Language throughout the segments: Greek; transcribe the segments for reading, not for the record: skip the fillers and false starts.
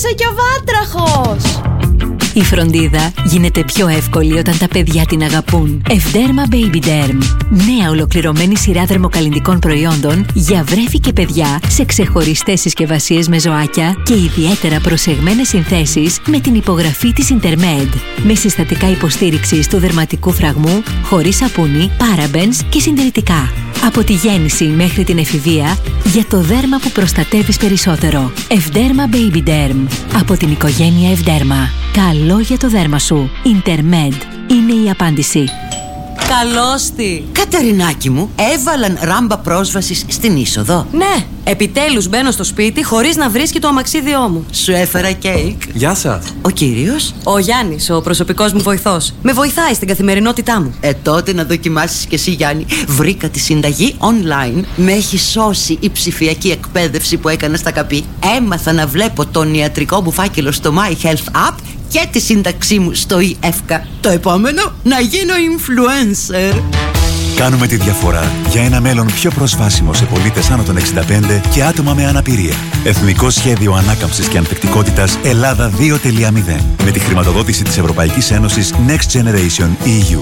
Γύρισε κι ο βάτραχος! Η φροντίδα γίνεται πιο εύκολη όταν τα παιδιά την αγαπούν. Ευδέρμα Baby Derm. Νέα ολοκληρωμένη σειρά δερμοκαλλυντικών προϊόντων για βρέφη και παιδιά σε ξεχωριστές συσκευασίες με ζωάκια και ιδιαίτερα προσεγμένες συνθέσεις με την υπογραφή της Intermed. Με συστατικά υποστήριξης του δερματικού φραγμού, χωρίς σαπούνι, parabens και συντηρητικά. Από τη γέννηση μέχρι την εφηβεία, για το δέρμα που προστατεύεις περισσότερο. Ευδέρμα Baby Derm. Από την οικογένεια Ευδέρμα. Καλό για το δέρμα σου. Intermed είναι η απάντηση. Καλώς τη! Καταρινάκι μου, έβαλαν ράμπα πρόσβασης στην είσοδο. Ναι, επιτέλους μπαίνω στο σπίτι χωρίς να βρίσκει το αμαξίδιό μου. Σου έφερα κέικ. Γεια σας. Ο κύριος? Ο Γιάννης, ο προσωπικός μου βοηθός. Με βοηθάει στην καθημερινότητά μου. Τότε να δοκιμάσεις κι εσύ, Γιάννη. Βρήκα τη συνταγή online. Με έχει σώσει η ψηφιακή εκπαίδευση που έκανα στα ΚΑΠΗ. Έμαθα να βλέπω τον ιατρικό μου φάκελο στο My Health App και τη σύνταξή μου στο eEFCA. Το επόμενο, να γίνω influencer. Κάνουμε τη διαφορά για ένα μέλλον πιο προσβάσιμο σε πολίτες άνω των 65 και άτομα με αναπηρία. Εθνικό Σχέδιο Ανάκαμψης και Ανθεκτικότητας Ελλάδα 2.0. Με τη χρηματοδότηση της Ευρωπαϊκής Ένωσης Next Generation EU.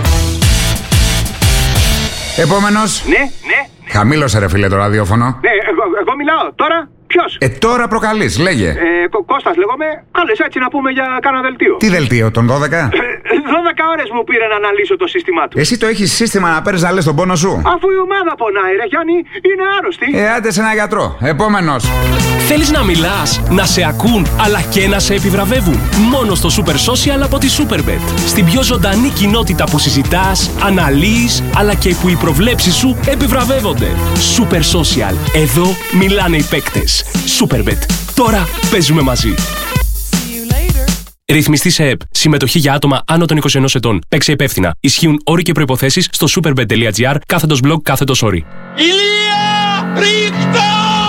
Επόμενος. Ναι. Χαμήλωσε ρε φίλε το ραδιόφωνο. Ναι, εγώ μιλάω. Τώρα ποιος? Τώρα προκαλείς, λέγε. Κώστας λέγομαι. Κάλες έτσι να πούμε για κάνα δελτίο. Τι δελτίο, των 12? 12 ώρες μου πήρε να αναλύσω το σύστημά του. Εσύ το έχεις σύστημα να παίρνεις να λες τον πόνο σου? Αφού η ομάδα πονάει ρε Γιάννη, είναι άρρωστη. Άντε σε ένα γιατρό. Επόμενος. Θέλεις να μιλάς, να σε ακούν, αλλά και να σε επιβραβεύουν? Μόνο στο Super Social από τη Superbet. Στην πιο ζωντανή κοινότητα που συζητάς, αναλύεις, αλλά και που οι προβλέψεις σου επιβραβεύονται. Super Social. Εδώ μιλάνε οι παίκτες. Superbet. Τώρα παίζουμε μαζί. Ρυθμιστή σε ΕΠ. Συμμετοχή για άτομα άνω των 21 ετών. Παίξε υπεύθυνα. Ισχύουν όροι και προϋποθέσεις στο superbet.gr/blog/όροι. Ηλία! Ρίχτα!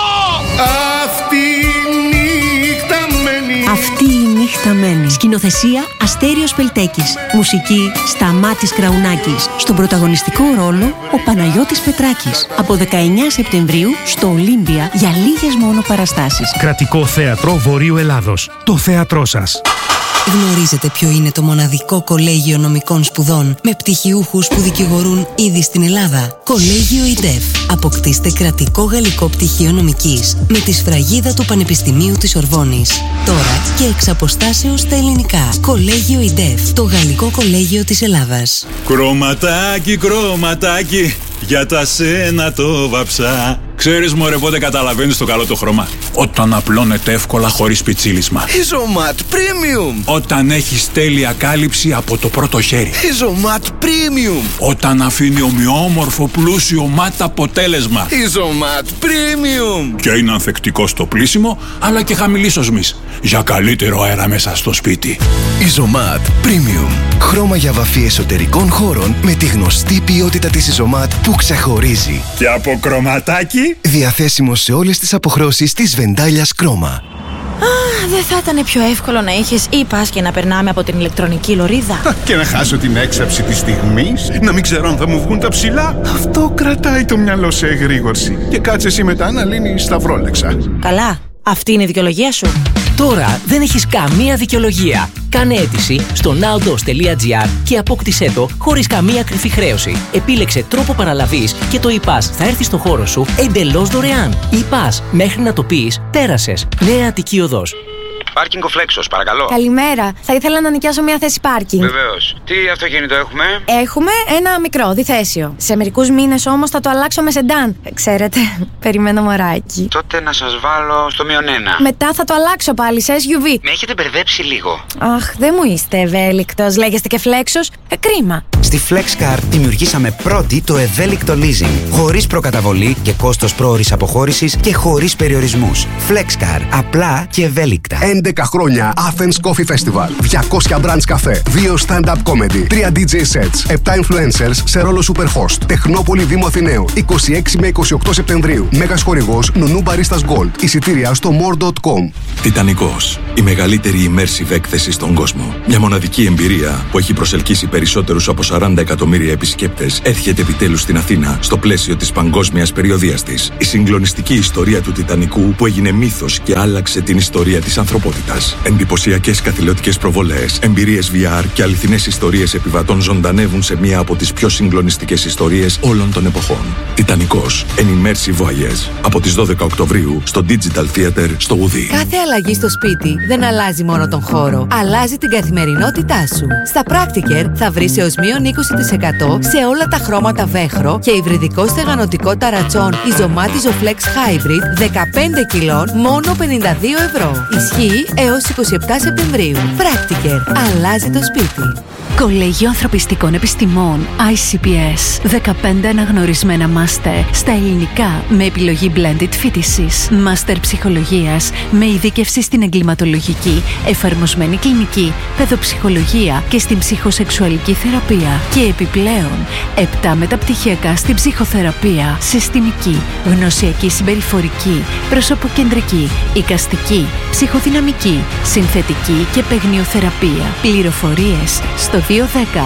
Αυτή η νύχτα μένει. Σκηνοθεσία Αστέριος Πελτέκης. Μουσική Σταμάτης Κραουνάκης. Στον πρωταγωνιστικό ρόλο ο Παναγιώτης Πετράκης. Από 19 Σεπτεμβρίου στο Ολύμπια για λίγες μόνο παραστάσεις. Κρατικό Θέατρο Βορείου Ελλάδος. Το θέατρό σας. Γνωρίζετε ποιο είναι το μοναδικό κολέγιο νομικών σπουδών με πτυχιούχους που δικηγορούν ήδη στην Ελλάδα? Κολέγιο ΙΝΤΕΦ. Αποκτήστε κρατικό γαλλικό πτυχίο νομικής με τη σφραγίδα του Πανεπιστημίου της Ορβόνης. Τώρα και εξ αποστάσεως στα ελληνικά. Κολέγιο ΙΝΤΕΦ. Το γαλλικό κολέγιο της Ελλάδας. Κρωματάκι, κρωματάκι, για τα σένα το βαψά. Ξέρεις μωρέ πότε καταλαβαίνεις το καλό το χρώμα? Όταν απλώνεται εύκολα χωρίς πιτσίλισμα. Ιζωμάτ Premium. Όταν έχεις τέλεια κάλυψη από το πρώτο χέρι. Ιζωμάτ Premium. Όταν αφήνει ομοιόμορφο πλούσιο μάτ αποτέλεσμα. Ιζωμάτ Premium. Και είναι ανθεκτικό στο πλύσιμο αλλά και χαμηλής οσμής. Για καλύτερο αέρα μέσα στο σπίτι. Ιζωμάτ Premium. Χρώμα για βαφή εσωτερικών χώρων με τη γνωστή ποιότητα της Ιζωμάτ που ξεχωρίζει. Και από κρωματάκι. Διαθέσιμο σε όλες τις αποχρώσεις της Βεντάλιας Κρόμα. Δεν θα ήταν πιο εύκολο να είχες ή-πας και να περνάμε από την ηλεκτρονική λωρίδα? Και να χάσω την έξαψη της στιγμής, να μην ξέρω αν θα μου βγουν τα ψηλά. Αυτό κρατάει το μυαλό σε εγρήγορση. Και κάτσε εσύ μετά να λύνεις τα βρόλεξα. Καλά, αυτή είναι η δικαιολογία σου. Τώρα δεν έχεις καμία δικαιολογία. Κάνε αίτηση στο nowdos.gr και απόκτησέ το χωρίς καμία κρυφή χρέωση. Επίλεξε τρόπο παραλαβής και το e-pass θα έρθει στο χώρο σου εντελώς δωρεάν. E-pass, μέχρι να το πεις, πέρασες. Νέα Αττική Οδός. Πάρκινγκ ο Φλέξος, παρακαλώ. Καλημέρα. Θα ήθελα να νοικιάσω μια θέση πάρκινγκ. Βεβαίως. Τι αυτοκίνητο έχουμε? Έχουμε ένα μικρό, διθέσιο. Σε μερικούς μήνες όμως θα το αλλάξω με σεντάν. Ξέρετε, περιμένω μωράκι. Τότε να σας βάλω στο -1. Μετά θα το αλλάξω πάλι σε SUV. Με έχετε μπερδέψει λίγο. Αχ, δεν μου είστε ευέλικτος. Λέγεστε και Φλέξος. Κρίμα. Στη FlexCar δημιουργήσαμε πρώτη το ευέλικτο leasing. Χωρίς προκαταβολή και κόστος πρόωρης αποχώρησης και χωρίς περιορισμούς. FlexCar. Απλά και ευέλικτα. 11 χρόνια Athens Coffee Festival. 200 branch καφέ. 2 stand-up comedy. 3 DJ sets. 7 influencers σε ρόλο superhost. Τεχνόπολη Δήμου Αθηναίου. 26 με 28 Σεπτεμβρίου. Μέγας χορηγός Νουνού Baristas Gold. Εισιτήρια στο more.com. Τιτανικός. Η μεγαλύτερη immersive έκθεση στον κόσμο. Μια μοναδική εμπειρία που έχει προσελκύσει περισσότερους από 40 εκατομμύρια επισκέπτες έρχεται επιτέλους στην Αθήνα στο πλαίσιο της παγκόσμιας περιοδείας της. Η συγκλονιστική ιστορία του Τιτανικού που έγινε μύθος και άλλαξε την ιστορία της ανθρωπότητας. ποιότητας. Εντυπωσιακές καθηλωτικές προβολές, εμπειρίες VR και αληθινές ιστορίες επιβατών ζωντανεύουν σε μία από τις πιο συγκλονιστικές ιστορίες όλων των εποχών. Τιτανικός, An Immersive Voyage. Από τις 12 Οκτωβρίου στο Digital Theater στο Ουδί. Κάθε αλλαγή στο σπίτι δεν αλλάζει μόνο τον χώρο, αλλάζει την καθημερινότητά σου. Στα Practiker θα βρεις έως μείον 20% σε όλα τα χρώματα βέχρο και υβριδικό στεγανοτικό ταρατσόν Ιζομάτιζο Flex Hybrid 15 κιλών μόνο 52 ευρώ. Ισχύει έως 27 Σεπτεμβρίου. Practiker. Αλλάζει το σπίτι. Κολέγιο Ανθρωπιστικών Επιστημών ICPS. 15 αναγνωρισμένα μάστερ στα ελληνικά με επιλογή blended φοιτησης. Μάστερ ψυχολογίας με ειδίκευση στην εγκληματολογική, εφαρμοσμένη κλινική, παιδοψυχολογία και στην ψυχοσεξουαλική θεραπεία. Και επιπλέον 7 μεταπτυχιακά στην ψυχοθεραπεία, συστημική, γνωσιακή συμπεριφορική, προσωποκεντρική, εικαστική, ψυχοδυναμική, συνθετική και παιγνιοθεραπεία. Πληροφορίες στο 210 645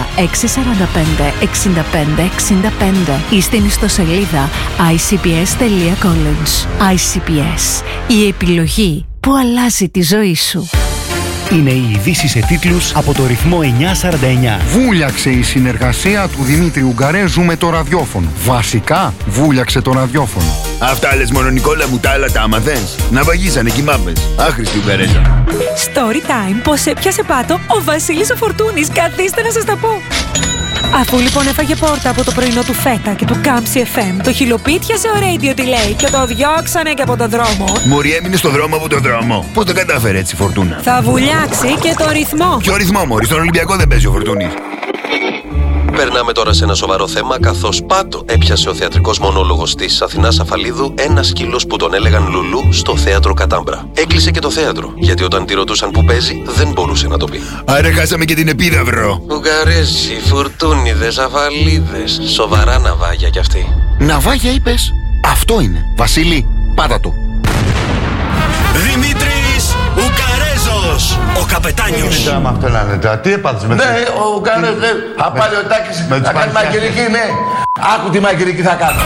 65 65 ή στην ιστοσελίδα icps.college. ICPS. Η επιλογή που αλλάζει τη ζωή σου. Είναι οι ειδήσεις σε τίτλους από το ρυθμό 949. Βούλιαξε η συνεργασία του Δημήτρη Ουγγαρέζου με το ραδιόφωνο. Βασικά, βούλιαξε το ραδιόφωνο. Αυτά λες μόνο, Νικόλα μου, τα άλλα τα άμαθες. Να βαγίσανε κι οι μάμπες. Άχρηστη Ουγγαρέζα. Story time, πως έπιασε πάτο ο Βασίλης ο Φορτούνης. Καθίστε να σας τα πω. Αφού λοιπόν έφαγε πόρτα από το πρωινό του φέτα και του Κάμψη FM, το χιλοπίτιασε ο Radio Delay και το διώξανε και από τον δρόμο. Μωρή, έμεινε στο δρόμο από τον δρόμο. Πώς το κατάφερε έτσι, Φορτούνα? Θα βουλιάξει και το ρυθμό. Ποιο ρυθμό, Μωρή? Στον Ολυμπιακό δεν παίζει ο Φορτούνης. Περνάμε τώρα σε ένα σοβαρό θέμα, καθώς πάτο έπιασε ο θεατρικός μονόλογος της Αθηνάς Αφαλίδου, ένας σκύλος που τον έλεγαν Λουλού, στο θέατρο Κατάμπρα. Έκλεισε και το θέατρο, γιατί όταν τη ρωτούσαν που παίζει, δεν μπορούσε να το πει. Άρα χάσαμε και την επίδαυρο. Ουγγαρέζοι, φουρτούνιδες, Αφαλίδες. Σοβαρά ναυάγια κι αυτοί. Ναυάγια είπες? Αυτό είναι. Βασίλη, πάτα το. Δημήτρης Ουγγαρέζος, ο καπετάνιος. Τι με αυτό να λέτε, τι έπαθες με αυτό? Ναι, ο Ουγγαρέζος, θα πάρει ο Τάκης να κάνει μαγειρική, ναι. Άκου τι μαγειρική θα κάνω.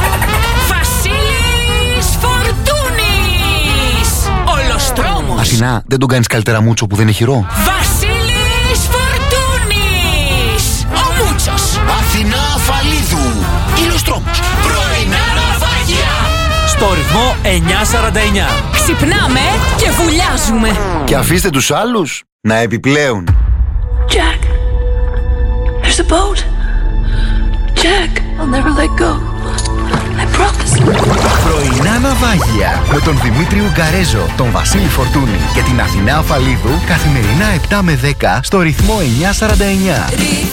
Βασίλης Φορτούνης, Ολοστρόμος. Αθηνά, δεν τον κάνεις καλύτερα μούτσο που δεν είναι χειρό? Βασίλης Φορτούνης, ο Μούτσος. Αθηνά Αφαλίδου, Ολοστρόμος. Πρωινά ναυάγια. Στο ρυθμό 949. Ξυπνάμε και βουλιάζουμε. Και αφήστε τους άλλους να επιπλέουν. Jack, there's a boat. Jack, I'll never let go. I promise. Πρωινά ναυάγια με τον Δημήτρη Ουγγαρέζο, τον Βασίλη Φορτούνη και την Αθηνά Αφαλίδου καθημερινά 7 με 10 στο ρυθμό 949.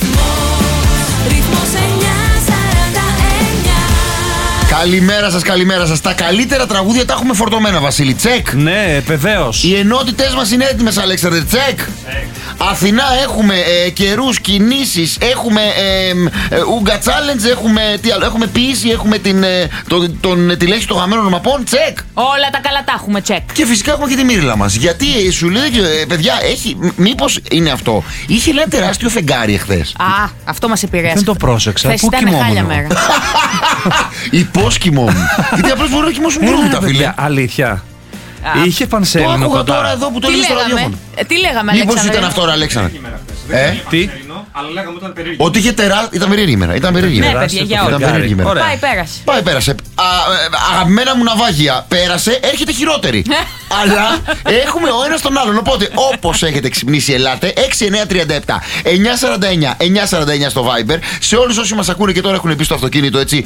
Ρυθμός 949. Καλημέρα σας, καλημέρα σας. Τα καλύτερα τραγούδια τα έχουμε φορτωμένα, Βασίλη. Τσεκ. Ναι, βεβαίως. Οι ενότητες μας είναι έτοιμες, Αλέξανδρε. Τσεκ. Αθηνά έχουμε καιρούς, κινήσεις, έχουμε Ουγγα Challenge, έχουμε τι άλλο, έχουμε ποιήση, έχουμε τη λέξη των χαμένων μαπών. Τσεκ. Όλα τα καλά τα έχουμε, τσεκ. Και φυσικά έχουμε και τη μύρλα μας. Γιατί σου λέει, παιδιά, μήπως είναι αυτό? Είχε λέει τεράστιο φεγγάρι εχθές. Α, αυτό μας επηρέασε. Δεν το πρόσεξα. Πού ήταν χάλια μέρα. Πώς κοιμόμουν? Γιατί απλώς μπορεί να κοιμώσουν πρώτα τα φίλια. Αλήθεια. Είχε πανσέλινο κοντά. Το άκουγα τώρα εδώ που το λέει στο ραδιόφωνο. Τι λέγαμε, Αλέξανδρε? Μήπως ήταν αυτό, Αλέξανδρε? Τι? Αλλά λέγαμε ότι ήταν περίεργη. Ότι είχε ήταν περίεργη ημέρα. Ήταν περίεργη ημέρα. Ναι, παιδιά, για όλα. Πάει, πέρασε. Πάει, πέρασε. Αγαπημένα μου ναυάγια, πέρασε, έρχεται χειρότερη. Αλλά έχουμε ο ένας τον άλλον. Οπότε, όπως έχετε ξυπνήσει, ελάτε. 6937 949 949 στο Viber. Σε όλους όσοι μας ακούνε και τώρα έχουν πει στο αυτοκίνητο, έτσι,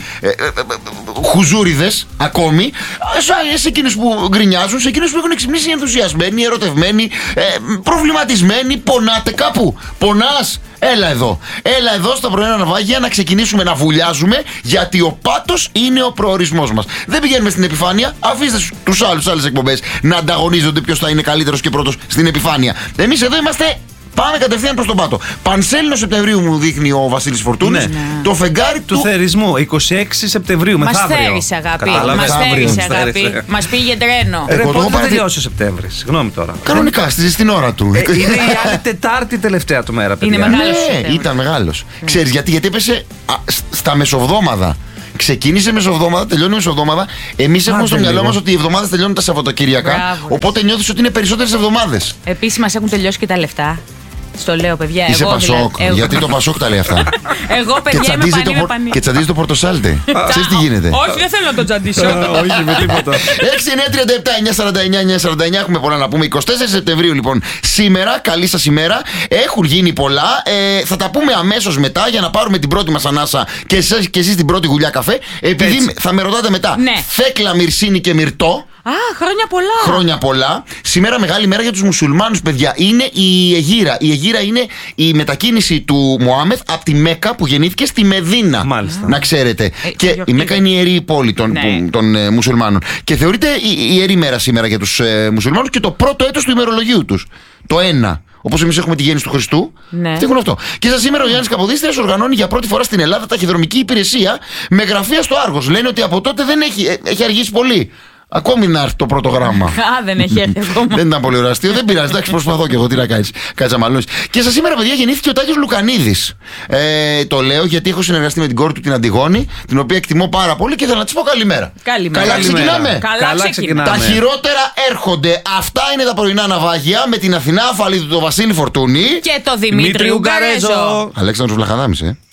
χουζούριδες ακόμη. Σε εκείνους που γκρινιάζουν, σε εκείνους που έχουν ξυπνήσει ενθουσιασμένοι, ερωτευμένοι, προβληματισμένοι. Πονάτε κάπου? Πονάς? Έλα εδώ. Έλα εδώ στα πρωινά ναυάγια να ξεκινήσουμε να βουλιάζουμε, γιατί ο πάτος είναι ο προορισμός μας. Δεν πηγαίνουμε στην επιφάνεια. Αφήστε τους άλλες εκπομπές να ανταγωνίζονται ποιος θα είναι καλύτερος και πρώτος στην επιφάνεια. Εμείς εδώ είμαστε. Πάμε κατευθείαν προς τον πάτο. Πανσέλινο Σεπτεμβρίου μου δείχνει ο Βασίλης Φορτούνης. Ναι. Το φεγγάρι του θερισμού. 26 Σεπτεμβρίου, μεθαύριο. Μας θέρισε, αγάπη. Μας πήγε τρένο. Πότε θα τελειώσει ο Σεπτέμβρης? Συγγνώμη τώρα. Κανονικά, στην ώρα του. Είναι η άλλη Τετάρτη τελευταία του μέρα, παιδιά. Είναι μεγάλος. Ναι, ήταν μεγάλος. Ξέρεις γιατί έπεσε στα μεσοβδόμαδα. Ξεκίνησε μεσοβδόμαδα, τελειώνει μεσοβδόμαδα. Εμείς έχουμε στο μυαλό μας ότι οι εβδομάδες τελειώνουν τα Σαββατοκύριακα. Μπράβο. Οπότε νιώθεις ότι είναι περισσότερες εβδομάδες. Επίσης μας έχουν τελειώσει και τα λεφτά. Στο λέω, παιδιά. Είσαι εγώ, Πασόκ. δηλαδή, Γιατί το Πασόκ τα λέει αυτά. Εγώ, παιδιά, είμαι πανί. Και τσαντίζει το πορτοσάλτε. Ξέρεις τι γίνεται. Όχι, δεν θέλω να το τσαντήσω. Όχι, με τίποτα. 6-9-37-949-949. Έχουμε πολλά να πούμε. 24 Σεπτεμβρίου, λοιπόν, σήμερα. Καλή σας ημέρα. Έχουν γίνει πολλά. Θα τα πούμε αμέσως μετά για να πάρουμε την πρώτη μας ανάσα και εσείς την πρώτη γουλιά καφέ. Επειδή θα με ρωτάτε μετά. Ναι. Θέκλα, Μυρσίνη και Μυρτό. Χρόνια πολλά. Χρόνια πολλά. Σήμερα μεγάλη μέρα για τους μουσουλμάνους, παιδιά. Είναι η Αιγύρα. Η Αιγύρα είναι η μετακίνηση του Μωάμεθ από τη Μέκα που γεννήθηκε στη Μεδίνα. Μάλιστα. Να ξέρετε. Και η Μέκα είναι η ιερή πόλη των μουσουλμάνων. Και θεωρείται η ιερή μέρα σήμερα για τους μουσουλμάνους και το πρώτο έτος του ημερολογίου τους. Το 1. Όπως εμείς έχουμε τη γέννηση του Χριστού. Ναι. Έχουν αυτό. Και σας σήμερα ο Γιάννης Καποδίστριας οργανώνει για πρώτη φορά στην Ελλάδα ταχυδρομική υπηρεσία με γραφεία στο Άργος. Λένε ότι από τότε δεν έχει αργήσει πολύ. Ακόμη να έρθει το πρώτο γράμμα. Δεν έχει έρθει ακόμα. Δεν ήταν πολύ ωραίο αστείο, δεν πειράζει. Εντάξει, προσπαθώ και εγώ τι να κάνεις. Κάτσε να μαλώσεις. Και σας σήμερα, παιδιά, γεννήθηκε ο Τάκης Λουκανίδης. Το λέω γιατί έχω συνεργαστεί με την κόρη του την Αντιγόνη, την οποία εκτιμώ πάρα πολύ και θέλω να της πω καλημέρα. Καλημέρα. Ξεκινάμε. Καλά ξεκινάμε. Τα χειρότερα έρχονται. Αυτά είναι τα πρωινά ναυάγια με την Αθηνά Αφαλίδου, τον Βασίλη Φορτούνη και το Δημήτρη Ουγγαρέζο. Αλέξανδρος Βλαχαδάμης,